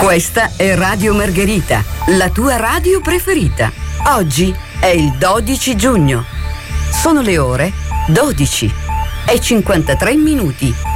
Questa è Radio Margherita, la tua radio preferita. Oggi è il 12 giugno. Sono le ore 12 e 53 minuti.